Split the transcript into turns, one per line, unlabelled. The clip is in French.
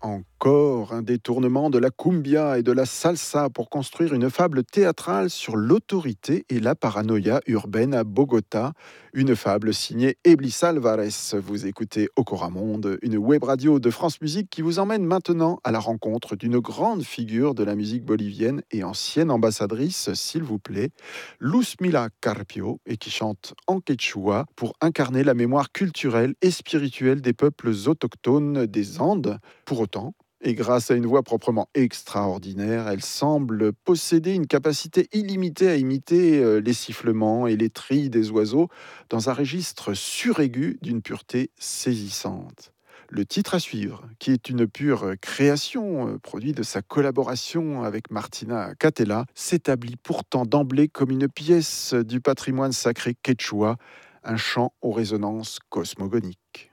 Encore un détournement de la cumbia et de la salsa pour construire une fable théâtrale sur l'autorité et la paranoïa urbaine à Bogota. Une fable signée Eblis Alvarez. Vous écoutez Ocoramonde, une web radio de France Musique qui vous emmène maintenant à la rencontre d'une grande figure de la musique bolivienne et ancienne ambassadrice, s'il vous plaît, Luzmila Carpio, et qui chante en quechua pour incarner la mémoire culturelle et spirituelle des peuples autochtones des Andes. Pour autant, et grâce à une voix proprement extraordinaire, elle semble posséder une capacité illimitée à imiter les sifflements et les trilles des oiseaux dans un registre suraigu d'une pureté saisissante. Le titre à suivre, qui est une pure création, produit de sa collaboration avec Martina Catella, s'établit pourtant d'emblée comme une pièce du patrimoine sacré quechua, un chant aux résonances cosmogoniques.